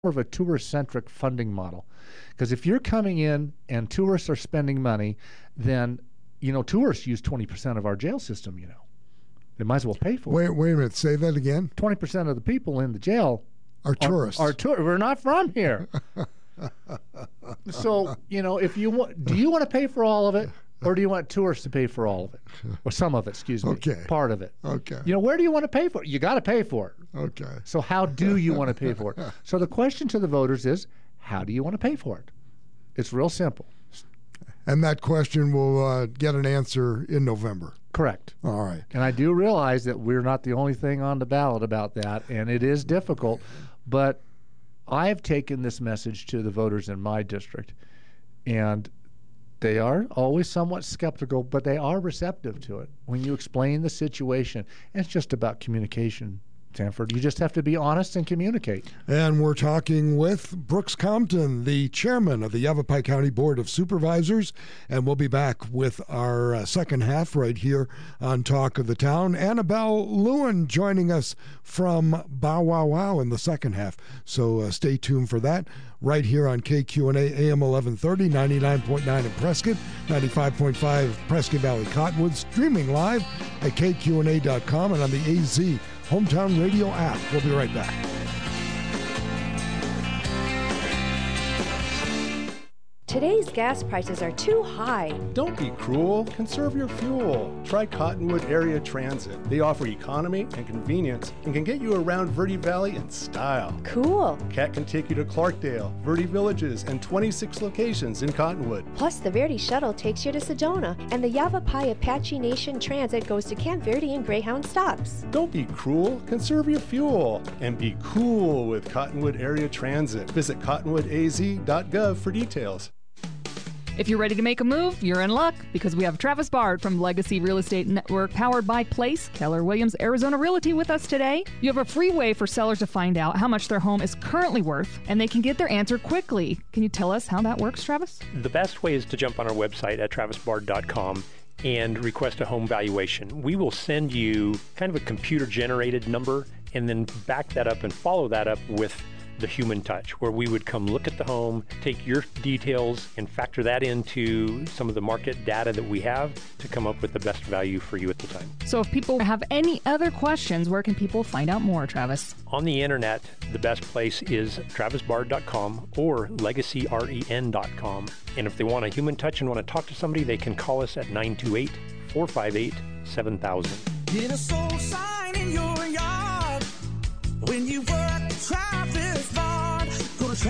of a tourist-centric funding model. Because if you're coming in and tourists are spending money, then, tourists use 20% of our jail system, They might as well pay for it. Wait a minute. Say that again. 20% of the people in the jail are tourists. We're not from here. So, if you want, do you want to pay for all of it? Or do you want tourists to pay for all of it? Or some of it, excuse me. Okay. Part of it. Okay. Where do you want to pay for it? You got to pay for it. Okay. So how do you want to pay for it? So the question to the voters is, how do you want to pay for it? It's real simple. And that question will get an answer in November. Correct. All right. And I do realize that we're not the only thing on the ballot about that, and it is difficult. But I've taken this message to the voters in my district, and they are always somewhat skeptical, but they are receptive to it when you explain the situation. And it's just about communication, Sanford. You just have to be honest and communicate. And we're talking with Brooks Compton, the chairman of the Yavapai County Board of Supervisors. And we'll be back with our second half right here on Talk of the Town. Annabelle Lewin joining us from Bow Wow Wow in the second half. So stay tuned for that right here on KQNA AM 1130, 99.9 in Prescott, 95.5 Prescott Valley Cottonwood, streaming live at kqna.com and on the AZ Hometown Radio app. We'll be right back. Today's gas prices are too high. Don't be cruel. Conserve your fuel. Try Cottonwood Area Transit. They offer economy and convenience and can get you around Verde Valley in style. Cool. CAT can take you to Clarkdale, Verde Villages, and 26 locations in Cottonwood. Plus, the Verde Shuttle takes you to Sedona, and the Yavapai Apache Nation Transit goes to Camp Verde and Greyhound stops. Don't be cruel. Conserve your fuel. And be cool with Cottonwood Area Transit. Visit cottonwoodaz.gov for details. If you're ready to make a move, you're in luck because we have Travis Bard from Legacy Real Estate Network powered by Place, Keller Williams, Arizona Realty with us today. You have a free way for sellers to find out how much their home is currently worth, and they can get their answer quickly. Can you tell us how that works, Travis? The best way is to jump on our website at travisbard.com and request a home valuation. We will send you kind of a computer-generated number and then back that up and follow that up with the human touch, where we would come look at the home, take your details, and factor that into some of the market data that we have to come up with the best value for you at the time. So if people have any other questions, where can people find out more, Travis? On the internet, the best place is travisbard.com or legacyren.com. And if they want a human touch and want to talk to somebody, they can call us at 928-458-7000. Get a soul sign in your yard when you work Travis Bard. Go to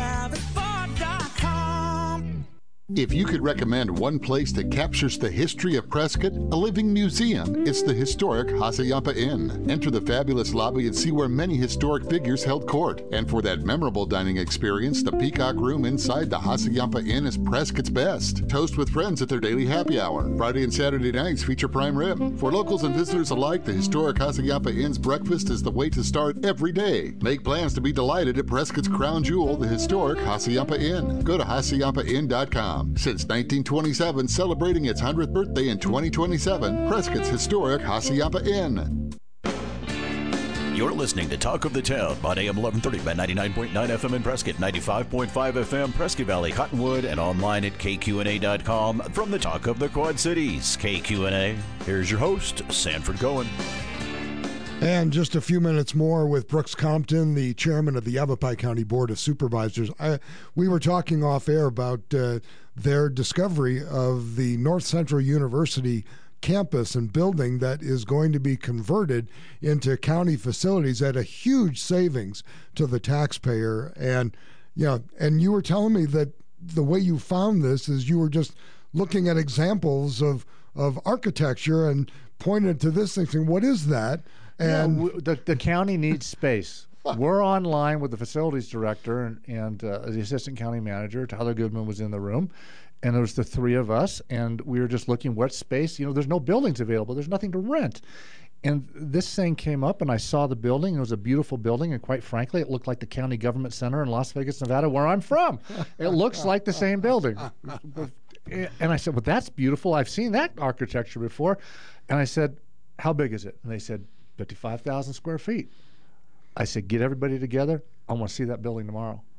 travisbard.com. If you could recommend one place that captures the history of Prescott, a living museum, it's the historic Hassayampa Inn. Enter the fabulous lobby and see where many historic figures held court. And for that memorable dining experience, the Peacock Room inside the Hassayampa Inn is Prescott's best. Toast with friends at their daily happy hour. Friday and Saturday nights feature prime rib. For locals and visitors alike, the historic Hassayampa Inn's breakfast is the way to start every day. Make plans to be delighted at Prescott's crown jewel, the historic Hassayampa Inn. Go to HassayampaInn.com. Since 1927, celebrating its 100th birthday in 2027, Prescott's historic Hassayampa Inn. You're listening to Talk of the Town on AM 1130 by 99.9 FM in Prescott, 95.5 FM Prescott Valley, Cottonwood, and online at kqna.com from the Talk of the Quad Cities. KQNA, here's your host, Sanford Cohen. And just a few minutes more with Brooks Compton, the chairman of the Yavapai County Board of Supervisors. We were talking off air about their discovery of the North Central University campus and building that is going to be converted into county facilities at a huge savings to the taxpayer. And and you were telling me that the way you found this is you were just looking at examples of architecture and pointed to this thing saying, what is that? And the county needs space. We're online with the facilities director and the assistant county manager. Tyler Goodman was in the room, and there was the three of us, and we were just looking what space. There's no buildings available. There's nothing to rent. And this thing came up, and I saw the building. It was a beautiful building, and quite frankly, it looked like the county government center in Las Vegas, Nevada, where I'm from. It looks like the same building. And I said, well, that's beautiful. I've seen that architecture before. And I said, how big is it? And they said, 55,000 square feet. I said, get everybody together. I want to see that building tomorrow.